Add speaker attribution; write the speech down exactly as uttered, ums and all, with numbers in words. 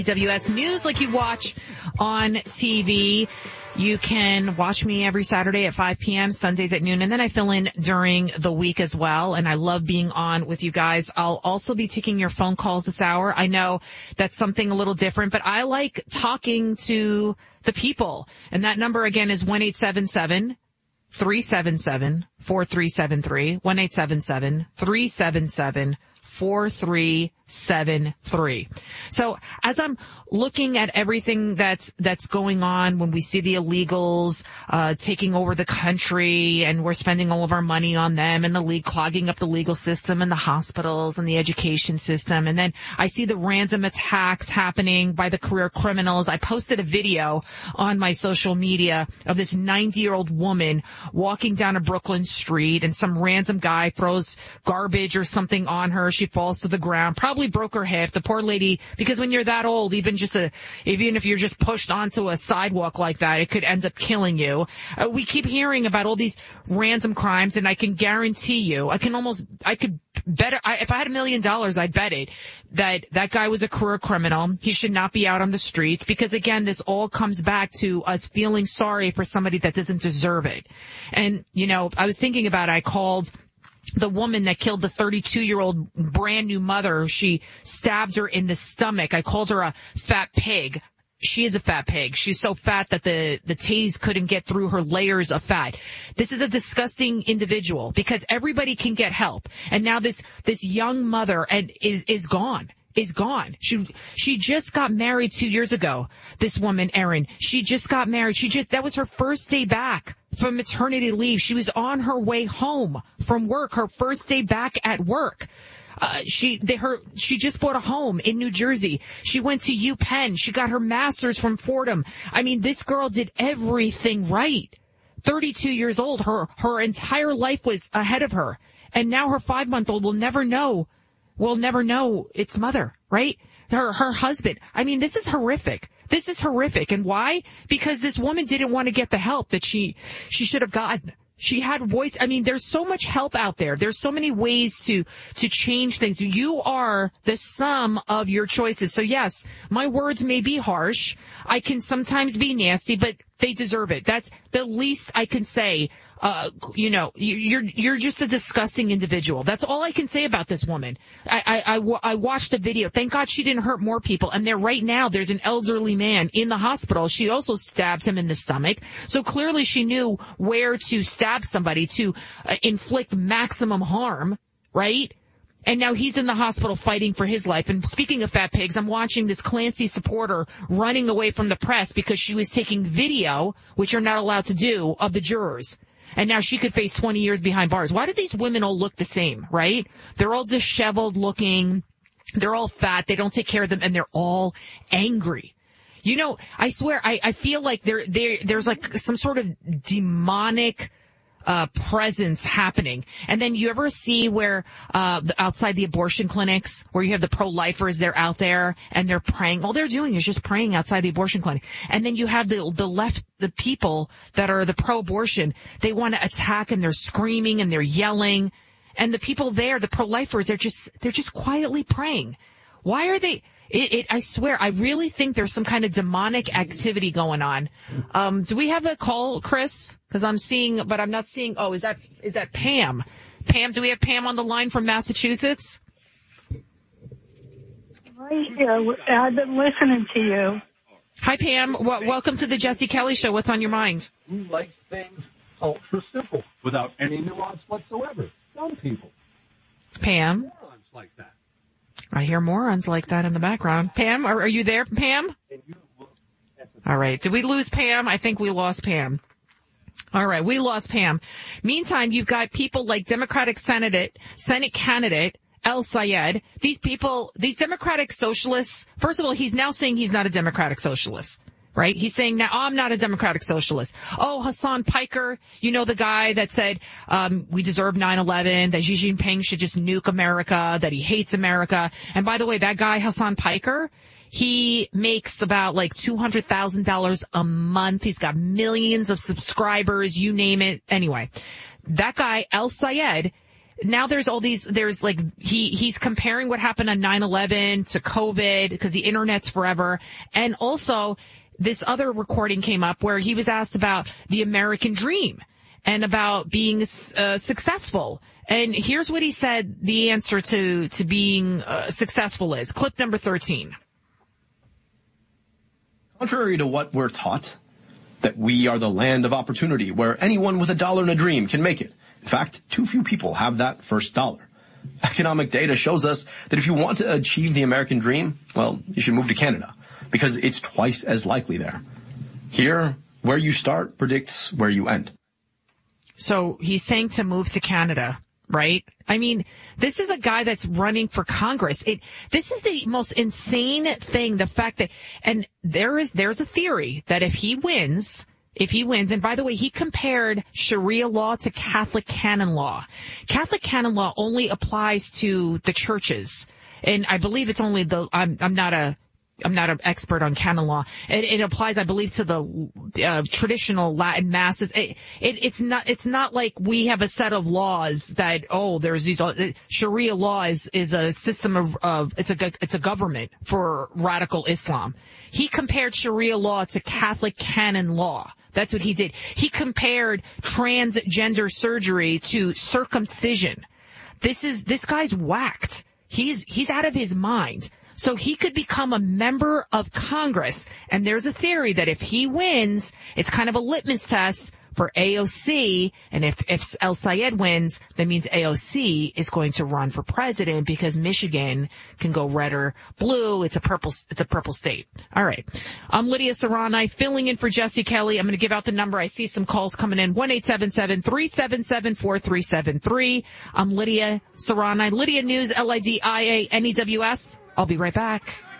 Speaker 1: W S News like you watch on T V. You can watch me every Saturday at five p.m., Sundays at noon, and then I fill in during the week as well, and I love being on with you guys. I'll also be taking your phone calls this hour. I know that's something a little different, but I like talking to the people, and that number again is one eight seven seven, three seven seven, four three seven three, one eight seven seven, three seven seven, four three seven three. So as I'm looking at everything that's that's going on, when we see the illegals uh taking over the country and we're spending all of our money on them and the league clogging up the legal system and the hospitals and the education system, and then I see the random attacks happening by the career criminals. I posted a video on my social media of this ninety-year-old woman walking down a Brooklyn street and some random guy throws garbage or something on her. She falls to the ground, probably broke her hip. The poor lady, because when you're that old, even just a, even if you're just pushed onto a sidewalk like that, it could end up killing you. Uh, we keep hearing about all these random crimes, and I can guarantee you, I can almost, I could bet, I, if I had a million dollars, I'd bet it that that guy was a career criminal. He should not be out on the streets, because again, this all comes back to us feeling sorry for somebody that doesn't deserve it. And, you know, I was thinking about it. I called the woman that killed the thirty-two-year-old brand new mother. She stabbed her in the stomach. I called her a fat pig. She is a fat pig. She's so fat that the, the tase couldn't get through her layers of fat. This is a disgusting individual, because everybody can get help. And now this, this young mother and is, is gone. is gone. She, she just got married two years ago. This woman, Erin, she just got married. She just, that was her first day back from maternity leave. She was on her way home from work, her first day back at work. Uh, she, they, her, she just bought a home in New Jersey. She went to UPenn. She got her master's from Fordham. I mean, this girl did everything right. thirty-two years old. Her, her entire life was ahead of her. And now her five-month-old will never know will never know its mother, right? Her, her husband. I mean, this is horrific. This is horrific. And why? Because this woman didn't want to get the help that she, she should have gotten. She had voice. I mean, there's so much help out there. There's so many ways to, to change things. You are the sum of your choices. So yes, my words may be harsh. I can sometimes be nasty, but they deserve it. That's the least I can say. Uh, you know, you're, you're just a disgusting individual. That's all I can say about this woman. I, I, I, I watched the video. Thank God she didn't hurt more people. And there right now, there's an elderly man in the hospital. She also stabbed him in the stomach. So clearly she knew where to stab somebody to uh, inflict maximum harm, right? And now he's in the hospital fighting for his life. And speaking of fat pigs, I'm watching this Clancy supporter running away from the press because she was taking video, which you're not allowed to do, of the jurors. And now she could face twenty years behind bars. Why do these women all look the same, right? They're all disheveled looking. They're all fat. They don't take care of them, and they're all angry. You know, I swear, I, I feel like there, there, there's like some sort of demonic uh presence happening. And then you ever see where uh outside the abortion clinics where you have the pro-lifers, they're out there and they're praying. All they're doing is just praying outside the abortion clinic. And then you have the the left, the people that are the pro-abortion, they want to attack and they're screaming and they're yelling. And the people there, the pro-lifers, they're just they're just quietly praying. Why are they? It, it, I swear, I really think there's some kind of demonic activity going on. Um, do we have a call, Chris? Because I'm seeing, but I'm not seeing. Oh, is that is that Pam? Pam, do we have Pam on the line from Massachusetts?
Speaker 2: Right here. I've been listening to you.
Speaker 1: Hi, Pam. W- welcome to the Jesse Kelly Show. What's on your mind?
Speaker 3: Who likes things ultra simple without any nuance whatsoever? Some people.
Speaker 1: Pam.
Speaker 3: Morons like that.
Speaker 1: I hear morons like that in the background. Pam, are, are you there, Pam? All right. Did we lose Pam? I think we lost Pam. All right. We lost Pam. Meantime, you've got people like Democratic Senate, Senate candidate El Sayed. These people, these Democratic socialists, first of all, he's now saying he's not a Democratic socialist. Right? He's saying now, oh, I'm not a Democratic socialist. Oh, Hassan Piker, you know, the guy that said, um, we deserve nine eleven, that Xi Jinping should just nuke America, that he hates America. And by the way, that guy, Hassan Piker, he makes about like two hundred thousand dollars a month. He's got millions of subscribers, you name it. Anyway, that guy, El Sayed, now there's all these, there's like, he, he's comparing what happened on nine eleven to COVID because the internet's forever. And also this other recording came up where he was asked about the American dream and about being uh, successful. And here's what he said the answer to, to being uh, successful is. Clip number thirteen.
Speaker 4: Contrary to what we're taught, that we are the land of opportunity where anyone with a dollar and a dream can make it. In fact, too few people have that first dollar. Economic data shows us that if you want to achieve the American dream, well, you should move to Canada because it's twice as likely there. Here, where you start predicts where you end.
Speaker 1: So he's saying to move to Canada, right? I mean, this is a guy that's running for Congress. It, this is the most insane thing, the fact that, and there is, there's a theory that if he wins, if he wins, and by the way, he compared Sharia law to Catholic canon law. Catholic canon law only applies to the churches. And I believe it's only the, I'm, I'm not a, I'm not an expert on canon law. It, it applies, I believe, to the uh, traditional Latin masses. It, it, it's not. It's not like we have a set of laws that oh, there's these. Uh, Sharia law is is a system of, of it's a it's a government for radical Islam. He compared Sharia law to Catholic canon law. That's what he did. He compared transgender surgery to circumcision. This is this guy's whacked. He's he's out of his mind. So he could become a member of Congress. And there's a theory that if he wins, it's kind of a litmus test for A O C. And if, if El Sayed wins, that means A O C is going to run for president because Michigan can go red or blue. It's a purple, it's a purple state. All right. I'm Lydia Serrani filling in for Jesse Kelly. I'm going to give out the number. I see some calls coming in. one eight seven seven, three seven seven, four three seven three. I'm Lydia Serrani. Lydia News, L I D I A N E W S. I'll be right back.